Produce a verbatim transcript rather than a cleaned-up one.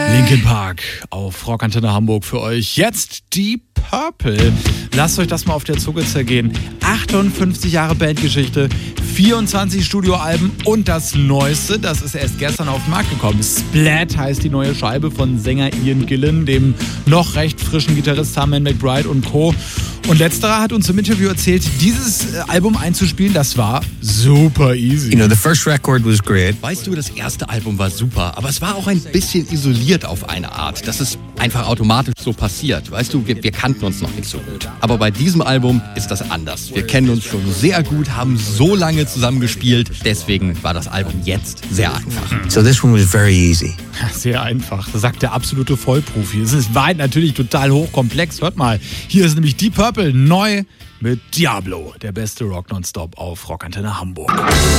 Linkin Park auf Rockantenne Hamburg für euch. Jetzt Deep Purple. Lasst euch das mal auf der Zunge zergehen. achtundfünfzig Jahre Bandgeschichte, vierundzwanzig Studioalben und das Neueste, das ist erst gestern auf den Markt gekommen. Splat heißt die neue Scheibe von Sänger Ian Gillan, dem noch recht frischen Gitarrist Simon McBride und Co. Und letzterer hat uns im Interview erzählt, dieses Album einzuspielen, das war super easy. You know, the first record was great. Weißt du, das erste Album war super, aber es war auch ein bisschen isoliert auf eine Art. Das ist einfach automatisch so passiert. Weißt du, wir, wir kannten uns noch nicht so gut. Aber bei diesem Album ist das anders. Wir kennen uns schon sehr gut, haben so lange zusammen gespielt. Deswegen war das Album jetzt sehr einfach. So this one was very easy. Sehr einfach, das sagt der absolute Vollprofi. Es ist weit natürlich total hochkomplex. Hört mal, hier ist nämlich Deep Purple neu mit Diablo, der beste Rock nonstop auf Rockantenne Hamburg.